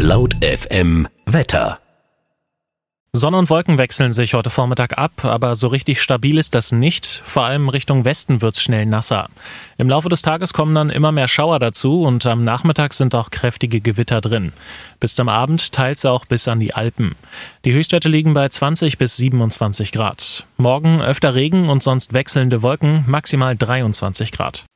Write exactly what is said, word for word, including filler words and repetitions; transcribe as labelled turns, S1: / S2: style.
S1: Laut F M Wetter.
S2: Sonne und Wolken wechseln sich heute Vormittag ab, aber so richtig stabil ist das nicht. Vor allem Richtung Westen wird's schnell nasser. Im Laufe des Tages kommen dann immer mehr Schauer dazu und am Nachmittag sind auch kräftige Gewitter drin. Bis zum Abend teils auch bis an die Alpen. Die Höchstwerte liegen bei zwanzig bis siebenundzwanzig Grad. Morgen öfter Regen und sonst wechselnde Wolken, maximal dreiundzwanzig Grad.